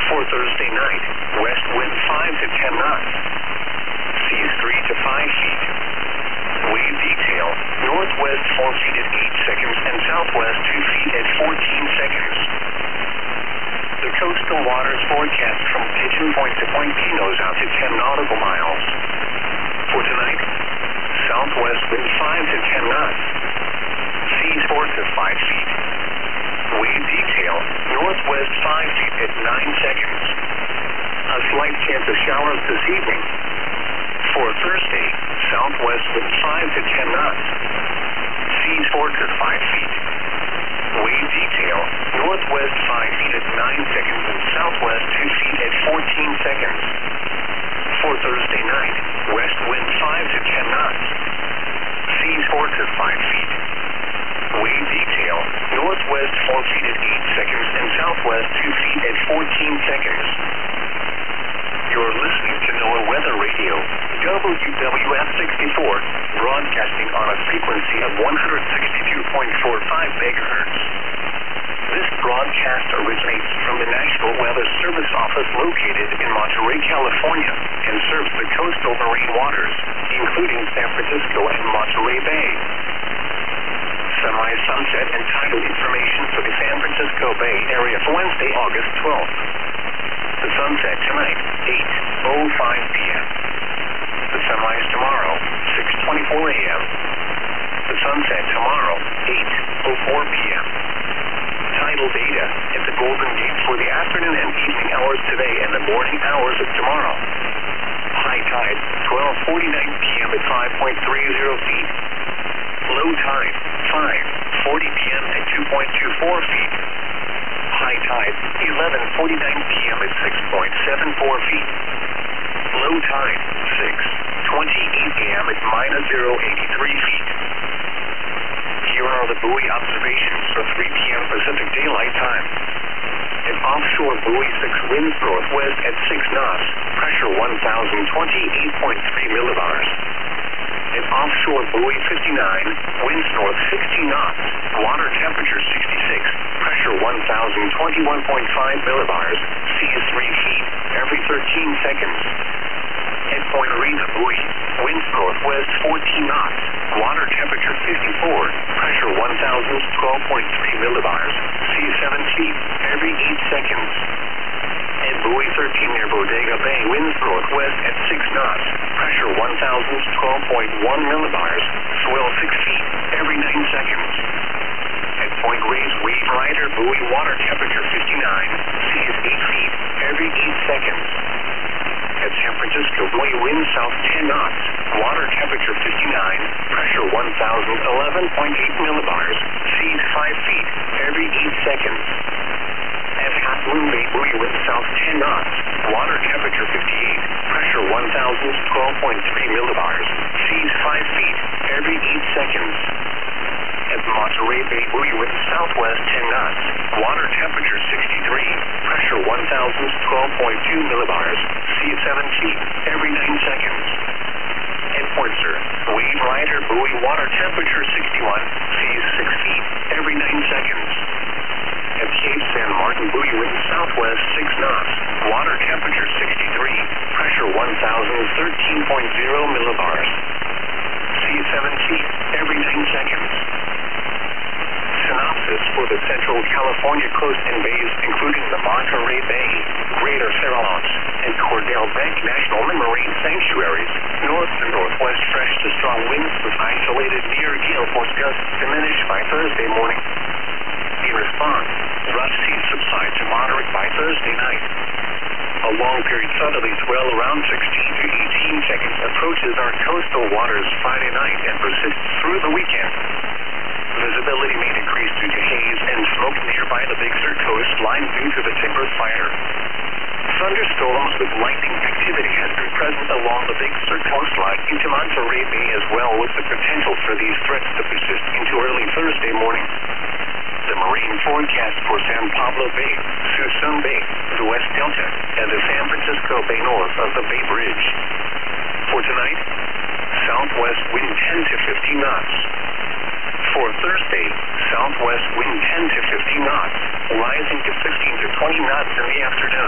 For Thursday night, west wind 5 to 10 knots. Seas 3 to 5 feet. Wave detail, northwest 4 feet at 8 seconds and southwest 2 feet at 14 seconds. The coastal waters forecast from Pigeon Point to Point Pinos out to 10 nautical miles. For tonight, southwest wind 5 to 10 knots. Seas 4 to 5 feet. Wave detail, northwest 5 feet at 9 seconds. A slight chance of showers this evening. For Thursday, southwest wind 5 to 10 knots. Seas 4 to 5 feet. Wave detail, northwest 5 feet at 9 seconds and southwest 2 feet at 14 seconds. For Thursday night, west wind 5 to 10 knots. Seas 4 to 5 feet. Wave detail, northwest 4 feet at 8 seconds and southwest 2 feet at 14 seconds. You're listening to NOAA Weather Radio, WWF 64, broadcasting on a frequency of 162.45 megahertz. This broadcast originates from the National Weather Service Office located in Monterey, California, and serves the coastal marine waters, including San Francisco and Monterey Bay. Sunrise, sunset, and tidal information for the San Francisco Bay area for Wednesday, August 12th. The sunset tonight, 8:05 p.m. The sunrise tomorrow, 6:24 a.m. The sunset tomorrow, 8:04 p.m. Tidal data at the Golden Gate for the afternoon and evening hours today and the morning hours of tomorrow. High tide, 12:49 p.m. at 5.30 feet. Low tide, 5:40 p.m. at 2.24 feet. High tide, 11:49 p.m. at 6.74 feet. Low tide, 6:28 a.m. at -0.83 feet. Here are the buoy observations for 3 p.m. Pacific Daylight Time. An offshore buoy 6 winds northwest at 6 knots, pressure 1,028.3 millibars. An offshore buoy 59, winds north 60 knots, water temperature 66, pressure 1,021.5 millibars, seas 3 feet every 13 seconds. At Point Arena buoy, winds northwest 14 knots, water temperature 54, pressure 1,012.3 millibars, seas 7 feet every 8 seconds. At buoy 13 near Bodega Bay, winds northwest at 6 knots, pressure 1,012.1 millibars, swell 6 feet every 9 seconds. At Point Reyes Wave Rider buoy, water temperature 59, seas 8 feet every 8 seconds. At San Francisco buoy, wind south 10 knots, water temperature 59, pressure 1,011.8 millibars, seas 5 feet every 8 seconds. At Half Moon Bay buoy, wind south 10 knots, water temperature 58, pressure 1,012.3 millibars, seas 5 feet every 8 seconds. At Monterey Bay buoy, wind southwest 10 knots, water temperature 63, pressure 1,012.2 millibars, seas 7 feet every 9 seconds. At Point Sur, Wave Rider buoy, water temperature 61, seas 6 feet every 9 seconds. At Cape San Martin buoy, wind southwest 6 knots, water temperature 63, pressure 1,013.0 millibars, seas 7 feet every 9 seconds. Synopsis for the Central California coast and bays, including the Monterey Bay, Greater Farallones, and Cordell Bank National Marine Sanctuaries. North to northwest fresh to strong winds with isolated near gale force gusts diminish by Thursday morning. In response, rough seas subside to moderate by Thursday night. A long-period southerly swell around 16 to 18 seconds approaches our coastal waters Friday night and persists through the weekend. Visibility may decrease due to haze and smoke nearby the Big Sur coastline due to the timber fire. Thunderstorms with lightning activity has been present along the Big Sur coastline into Monterey Bay as well, with the potential for these threats to persist into early Thursday morning. The marine forecast for San Pablo Bay, Suisun Bay, the West Delta, and the San Francisco Bay north of the Bay Bridge. For tonight, southwest wind 10 to 15 knots. For Thursday, southwest wind 10 to 15 knots, rising to 15 to 20 knots in the afternoon.